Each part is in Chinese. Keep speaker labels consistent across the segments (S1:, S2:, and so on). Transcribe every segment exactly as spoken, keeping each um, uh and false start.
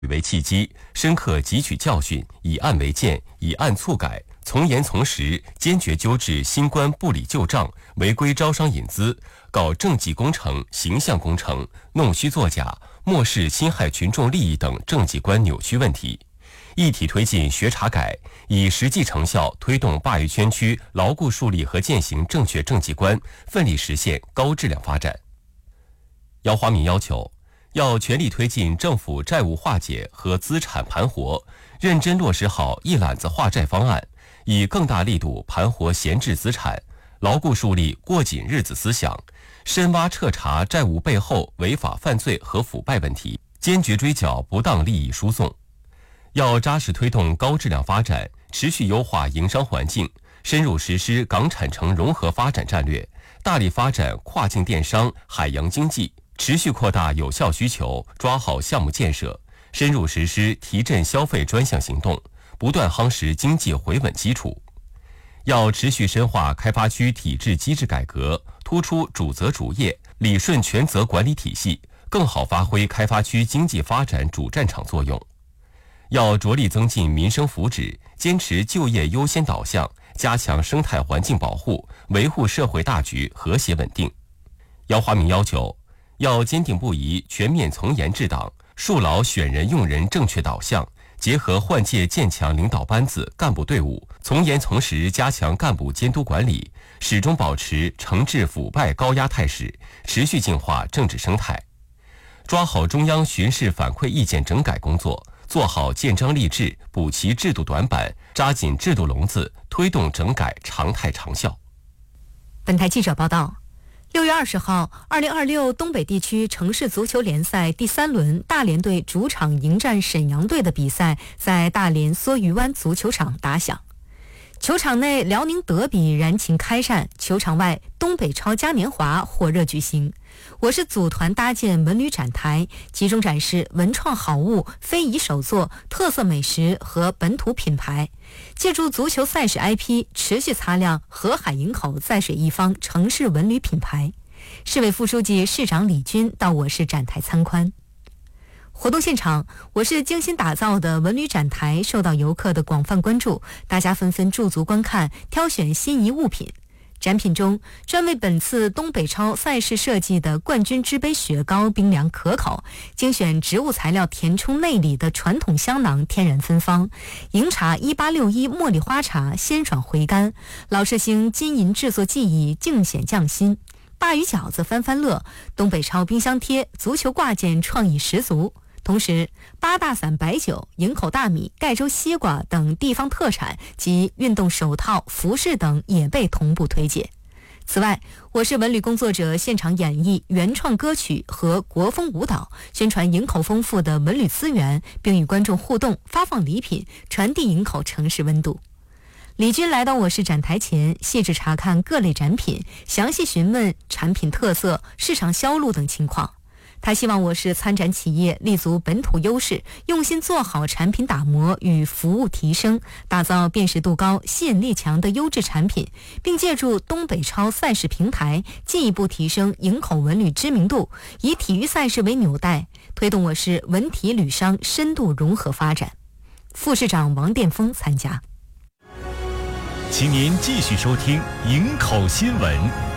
S1: 为契机，深刻汲取教训，以案为鉴，以案促改，从严从实，坚决纠治新冠不理旧账、违规招商引资、搞政绩工程、形象工程、弄虚作假、漠视侵害群众利益等政绩观扭曲问题，一体推进学查改，以实际成效推动鲅鱼圈区牢固树立和践行正确政绩观，奋力实现高质量发展。姚华民要求，要全力推进政府债务化解和资产盘活，认真落实好一揽子化债方案，以更大力度盘活闲置资产，牢固树立过紧日子思想，深挖彻查债务背后违法犯罪和腐败问题，坚决追缴不当利益输送。要扎实推动高质量发展，持续优化营商环境，深入实施港产城融合发展战略，大力发展跨境电商、海洋经济，持续扩大有效需求，抓好项目建设，深入实施提振消费专项行动，不断夯实经济回稳基础。要持续深化开发区体制机制改革，突出主责主业、理顺全责管理体系，更好发挥开发区经济发展主战场作用。要着力增进民生福祉，坚持就业优先导向，加强生态环境保护，维护社会大局和谐稳定。姚华民要求，要坚定不移全面从严治党，树牢选人用人正确导向，结合换届建强领导班子干部队伍，从严从实加强干部监督管理，始终保持惩治腐败高压态势，持续净化政治生态。抓好中央巡视反馈意见整改工作，做好建章立制，补齐制度短板，扎紧制度笼子，推动整改常态长效。
S2: 本台记者报道，六月二十号，二零二六东北地区城市足球联赛第三轮大连队主场迎战沈阳队的比赛在大连梭鱼湾足球场打响。球场内辽宁德比燃情开战，球场外东北超嘉年华火热举行。我市组团搭建文旅展台，集中展示文创好物、非遗手作、特色美食和本土品牌，借助足球赛事 I P 持续擦亮河海营口在水一方城市文旅品牌。市委副书记、市长李军到我市展台参观。活动现场，我市精心打造的文旅展台受到游客的广泛关注，大家纷纷驻足观看，挑选心仪物品。展品中，专为本次东北超赛事设计的冠军之杯雪糕冰凉可口，精选植物材料填充内里的传统香囊天然芬芳，迎茶一八六一茉莉花茶鲜爽回甘，老式星金银制作技艺尽显匠心，鲅鱼饺子翻翻乐，东北超冰箱贴足球挂件创意十足。同时，八大伞白酒、营口大米、盖州西瓜等地方特产及运动手套、服饰等也被同步推介。此外，我市文旅工作者现场演绎原创歌曲和国风舞蹈，宣传营口丰富的文旅资源，并与观众互动，发放礼品，传递营口城市温度。李军来到我市展台前，细致查看各类展品，详细询问产品特色、市场销路等情况。他希望我市参展企业立足本土优势，用心做好产品打磨与服务提升，打造辨识度高、吸引力强的优质产品，并借助东北超赛事平台，进一步提升营口文旅知名度，以体育赛事为纽带，推动我市文体旅商深度融合发展。副市长王殿峰参加。
S3: 请您继续收听营口新闻。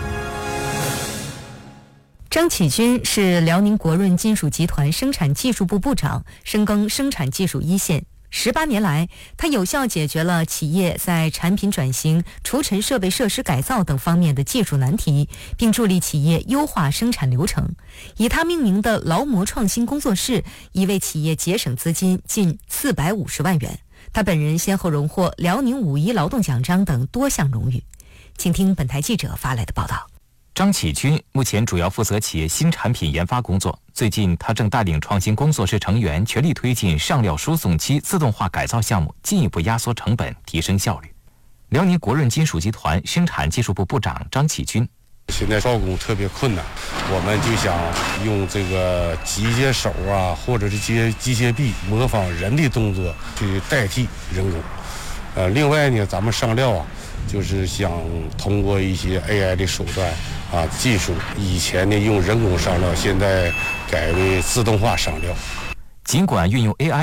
S2: 张启军是辽宁国润金属集团生产技术部部长，深耕生产技术一线。十八年来，他有效解决了企业在产品转型、除尘设备设施改造等方面的技术难题，并助力企业优化生产流程。以他命名的劳模创新工作室，已为企业节省资金近四百五十万元。他本人先后荣获辽宁五一劳动奖章等多项荣誉。请听本台记者发来的报道。
S4: 张启军目前主要负责企业新产品研发工作。最近，他正带领创新工作室成员全力推进上料输送机自动化改造项目，进一步压缩成本，提升效率。辽宁国润金属集团生产技术部部长张启军：
S5: 现在招工特别困难，我们就想用这个机械手啊，或者是机械机械臂模仿人的动作去代替人工。呃，另外呢，咱们上料啊，就是想通过一些 A I 的手段啊技术，以前呢用人工上料，现在改为自动化上料。
S4: 尽管运用 A I